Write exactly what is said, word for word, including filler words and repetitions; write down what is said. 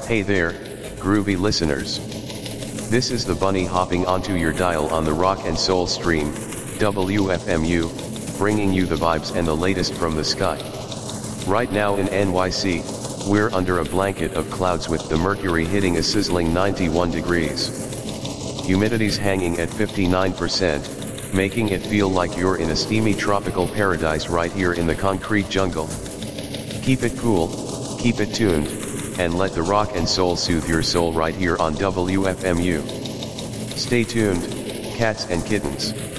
Hey there, groovy listeners. This is the bunny hopping onto your dial on the Rock and Soul stream, W F M U, bringing you the vibes and the latest from the sky. Right now in N Y C, we're under a blanket of clouds with the mercury hitting a sizzling ninety-one degrees. Humidity's hanging at fifty-nine percent, making it feel like you're in a steamy tropical paradise right here in the concrete jungle. Keep it cool, keep it tuned, and let the rock and soul soothe your soul right here on W F M U. Stay tuned, cats and kittens.